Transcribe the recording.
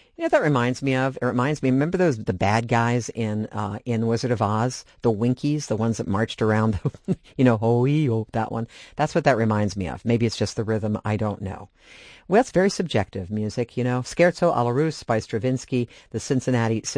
You know what that reminds me of? It reminds me. Remember the bad guys in Wizard of Oz, the Winkies, the ones that marched around, ho that one. That's what that reminds me of. Maybe it's just the rhythm. I don't know. Well, it's very subjective music, Scherzo alla Russe by Stravinsky, the Cincinnati